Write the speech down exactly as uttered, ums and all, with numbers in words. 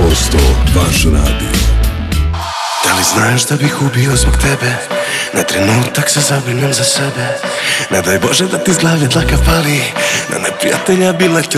posto vaš radio. Da li znaš da bih ubio zbog tebe? Na trenutak se zabrinem za sebe. Ne daj Bože da ti z glave dlaka pali. Na neprijatelja bi letio